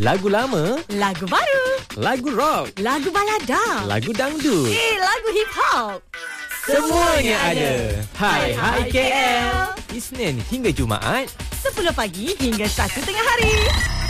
Lagu lama, Lagu baru, lagu rock, lagu balada, lagu dangdut, lagu hip hop. semuanya ada. Hai KL. Isnin hingga Jumaat 10 pagi hingga 1 tengah hari.